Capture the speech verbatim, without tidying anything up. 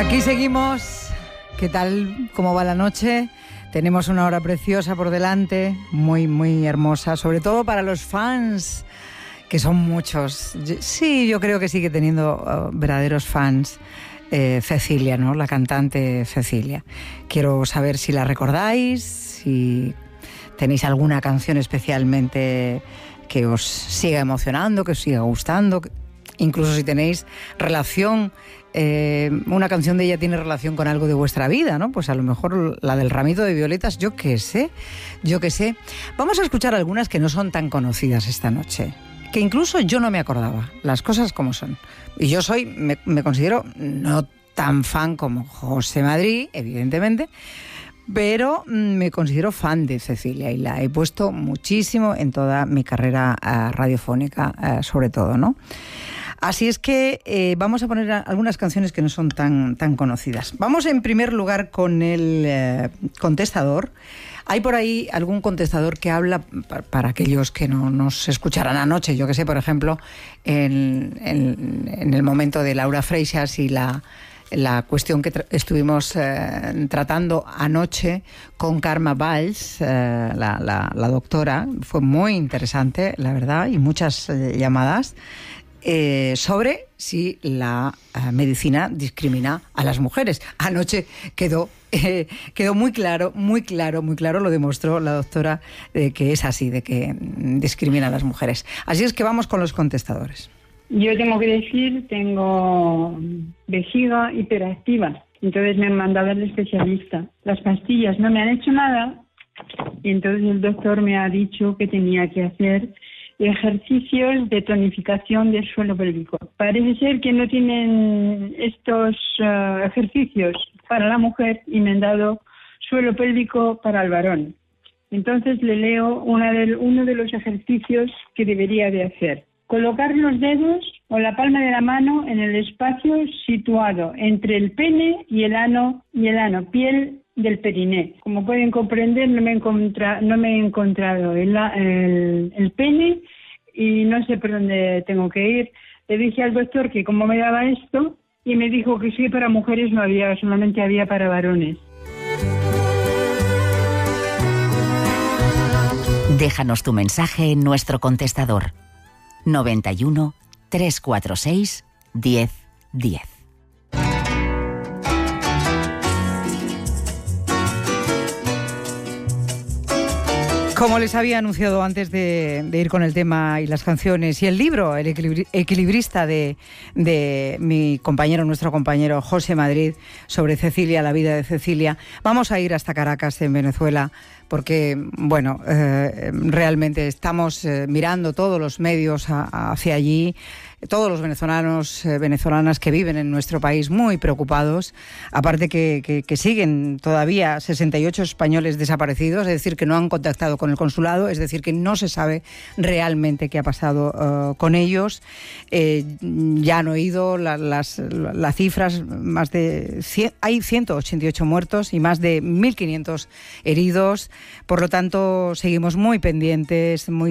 Aquí seguimos. ¿Qué tal? ¿Cómo va la noche? Tenemos una hora preciosa por delante, muy, muy hermosa, sobre todo para los fans, que son muchos. Sí, yo creo que sigue teniendo uh, verdaderos fans. Eh, Cecilia, ¿no? La cantante Cecilia. Quiero saber si la recordáis, si tenéis alguna canción especialmente que os siga emocionando, que os siga gustando, incluso si tenéis relación. Eh, una canción de ella tiene relación con algo de vuestra vida, ¿no? Pues a lo mejor la del ramito de violetas, yo qué sé, yo qué sé. Vamos a escuchar algunas que no son tan conocidas esta noche, que incluso yo no me acordaba, las cosas como son. Y yo soy, me, me considero no tan fan como José Madrid, evidentemente, pero me considero fan de Cecilia y la he puesto muchísimo en toda mi carrera uh, radiofónica, uh, sobre todo, ¿no? Así es que eh, vamos a poner algunas canciones que no son tan, tan conocidas. Vamos en primer lugar con el eh, contestador. Hay por ahí algún contestador que habla, para, para aquellos que no nos escucharan anoche, yo que sé, por ejemplo, en, en, en el momento de Laura Freixas y la, la cuestión que tra- estuvimos eh, tratando anoche con Karma Valls, eh, la, la, la doctora. Fue muy interesante, la verdad, y muchas eh, llamadas. Eh, sobre si la uh, medicina discrimina a las mujeres. Anoche quedó, eh, quedó muy claro, muy claro, muy claro, lo demostró la doctora, de que es así, de que discrimina a las mujeres. Así es que vamos con los contestadores. Yo tengo que decir, tengo vejiga hiperactiva, entonces me han mandado al especialista. Las pastillas no me han hecho nada y entonces el doctor me ha dicho que tenía que hacer ejercicios de tonificación del suelo pélvico. Parece ser que no tienen estos uh, ejercicios para la mujer y me han dado suelo pélvico para el varón. Entonces le leo una de, uno de los ejercicios que debería de hacer. Colocar los dedos o la palma de la mano en el espacio situado entre el pene y el ano, y el ano, piel del periné. Como pueden comprender, no me he, encontra, no me he encontrado el, el, el pene y no sé por dónde tengo que ir. Le dije al doctor que cómo me daba esto y me dijo que sí, para mujeres no había, solamente había para varones. Déjanos tu mensaje en nuestro contestador noventa y uno, trescientos cuarenta y seis, diez diez. Como les había anunciado antes de, de ir con el tema y las canciones y el libro, El equilibri- equilibrista de, de mi compañero, nuestro compañero José Madrid, sobre Cecilia, la vida de Cecilia, vamos a ir hasta Caracas, en Venezuela, porque, bueno, eh, realmente estamos eh, mirando todos los medios a, hacia allí, todos los venezolanos, eh, venezolanas que viven en nuestro país muy preocupados, aparte que, que, que siguen todavía sesenta y ocho españoles desaparecidos, es decir, que no han contactado con el consulado, es decir, que no se sabe realmente qué ha pasado uh, con ellos. Eh, ya han oído la, las, las cifras, más de cien, hay ciento ochenta y ocho muertos y más de mil quinientos heridos, por lo tanto seguimos muy pendientes, muy